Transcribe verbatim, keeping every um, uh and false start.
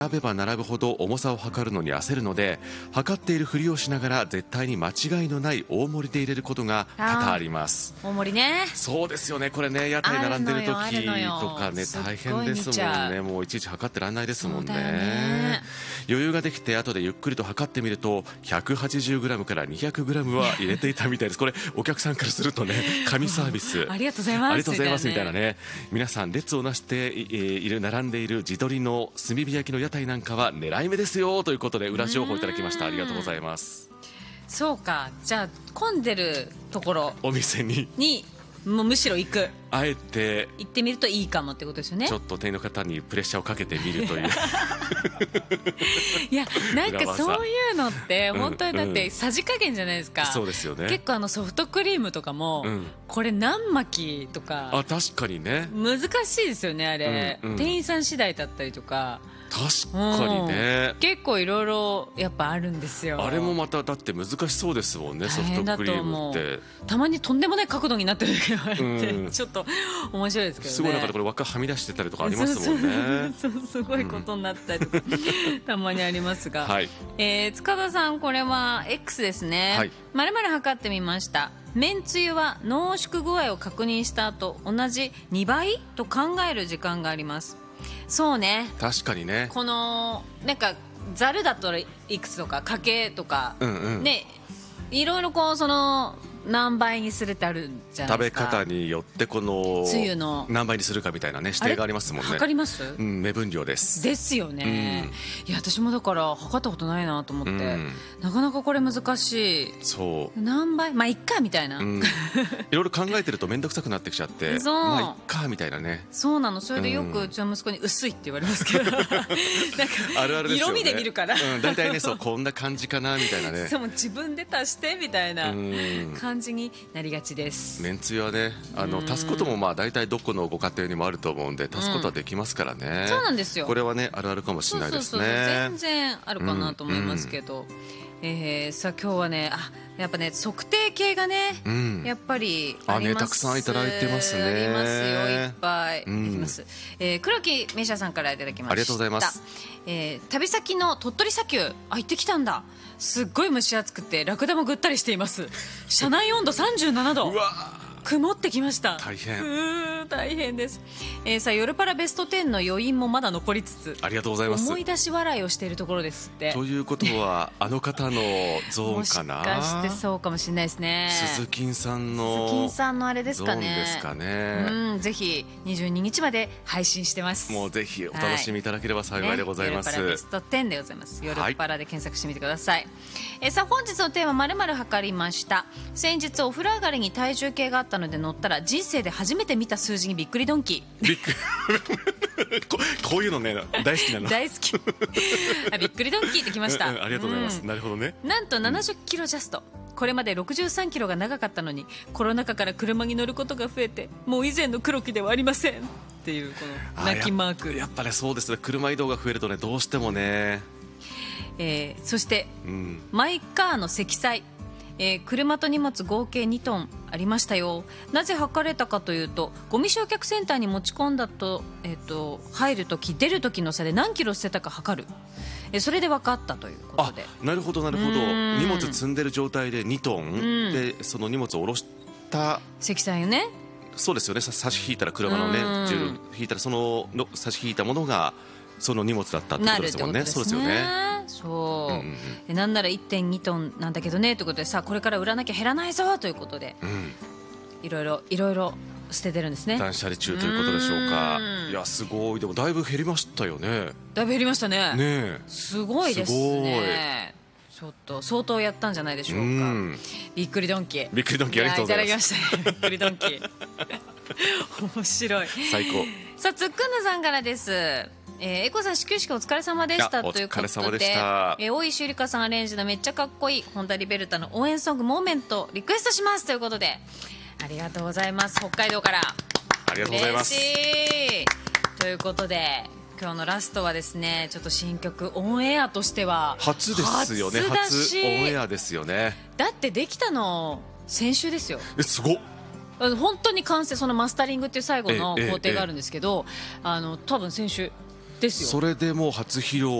並べば並ぶほど重さを測るのに焦るので、測っているふりをしながら絶対に間違いのない大盛りで入れることが多々あります。 大盛りね。 そうですよね。これね、屋台並んでる時とかね、大変ですもんね。もういちいち測ってらんないですもん ね, ね余裕ができて後でゆっくりと測ってみると ひゃくはちじゅうグラム から にひゃくグラム は入れていたみたいです。これお客さんからするとね、神サービスありがとうございます、 ありがとうございますみたいなね。皆さん列をなしている並んでいる地鶏の炭火焼きの屋台なんかは狙い目ですよということで裏情報いただきました。ありがとうございます。 そうか、じゃあ混んでるところお店ににもうむしろ行く、 あえて行ってみるといいかもってことですよね。 ちょっと店員の方にプレッシャーをかけてみるといういや、なんかそういうのって本当にだってさじ加減じゃないですか、 うんうん、そうですよね。 結構あのソフトクリームとかも、うん、これ何巻とか、 あ、確かにね、 難しいですよねあれ、うんうん、店員さん次第だったりとか。 確かにね、 うん、結構いろいろやっぱあるんですよ。 あれもまただって難しそうですもんね、ソフトクリームって。 たまにとんでもない角度になってる時があって、うん、ちょっと面白いですけどね。 すごいなんかこれ輪っかはみ出してたりとかありますもんね。 そうそうそう、すごいことになったりとか、うん、たまにありますが、はい、えー、塚田さん、これは X ですね。はい、丸々測ってみました。めんつゆは濃縮具合を確認した後同じにばいと考える時間があります。そうね、 確かにね。 このなんかざるだったらいくつとかかけとか、うんうん、ね、いろいろこうその何倍にするってあるじゃないですか。 食べ方によってこのつゆの何倍にするかみたいなね、指定がありますもんね。 測ります、 うん、目分量ですですよね、うん、いや私もだから測ったことないなと思って、うん、なかなかこれ難しい。そう何倍、まあいっかみたいな、うん、いろいろ考えてると面倒くさくなってきちゃってそうまあいっかみたいなね。 そうなの。それでよくうちの息子に薄いって言われますけどなんかあるあるですよね、色味で見るから、 うん、大体ね、そうこんな感じかなみたいなねそう自分で足してみたいな感じになりがちです。 めんつゆはね、あの足すこともまあ大体どこのご家庭にもあると思うんで足すことはできますからね、うん、そうなんですよ。これはねあるあるかもしれないですね。そうそうそう、 全然あるかなと思いますけど、うんうん、えー、さあ今日はね、あやっぱね測定系がね、うん、やっぱりあります。あ、ね、 たくさんいただいてますね。 ありますよ、いっぱい、うん、あります、えー、黒木メシャさんからいただきました。 ありがとうございます。 えー、旅先の鳥取砂丘、あ行ってきたんだ。すっごい蒸し暑くてラクダもぐったりしています。車内温度さんじゅうななど。うわ曇ってきました。 大変。 うー大変です、えー、さあ夜パラベストじゅうの余韻もまだ残りつつ、 ありがとうございます。 思い出し笑いをしているところですって。 ということはあの方のゾーンかな。 もしかしてそうかもしれないですね。 鈴木さんの鈴木さんのあれですかね。 ゾーンですかね。 うん、ぜひにじゅうににちまで配信してます。 もうぜひお楽しみいただければ幸いでございます、 はいね、夜パラベストじゅうでございます。夜パラで検索してみてください、はい、えー、さあ本日のテーマ〇〇測りました。先日お風呂上がりに体重計があったので乗ったら人生で初めて見た数字にびっくりドンキー。びっくりこ, こういうのね大好きなの。 大好きあびっくりドンキーってきました、 うんうん、ありがとうございます、うん、なるほどね。 なんとななじゅっキロジャスト、これまでろくじゅうさんキロが長かったのにコロナ禍から車に乗ることが増えてもう以前の黒木ではありませんっていうこの泣きマーク。 や, やっぱねそうですね、車移動が増えるとねどうしてもね、 えー、そして、うん、マイカーの積載、えー、車と荷物合計にトンありましたよ。なぜ測れたかというとゴミ焼却センターに持ち込んだと、えー、と入るとき出るときの差で何キロ捨てたか測る、えー、それで分かったということで。 あなるほどなるほど。荷物積んでる状態でにトンでその荷物を下ろした積載よね。 そうですよね。差し引いたら車のね重引いたらそのの差し引いたものがその荷物だったってことですもんね。そうですよね。 そう、うんうん、なんなら いってんにトンなんだけどねということで、さあこれから売らなきゃ減らないぞということで、うん、いろいろいろいろ捨ててるんですね。 断捨離中ということでしょうか。いやすごい。でもだいぶ減りましたよね。 だいぶ減りました ね, ねすごいですね。ちょっと相当やったんじゃないでしょうか。うん、びっくりドンキー。 びっくりドンキーありがとうございます。 いただきましたねびっくりドンキー面白い。 最高。 さあつっくんぬさんからです。えー、エコさん始球式お疲れ様でしたということで、お疲れ様でした。えー、大石ゆりかさんアレンジのめっちゃかっこいいホンダリベルタの応援ソングモーメントリクエストしますということで、ありがとうございます。北海道からありがとうございます。 嬉しいということで今日のラストはですね、ちょっと新曲オンエアとしては初ですよね。初初オンエアですよね。 だってできたの先週ですよ。 えすごっ。 本当に完成、そのマスタリングっていう最後の工程があるんですけど、あの多分先週ですよ。 それでもう初披露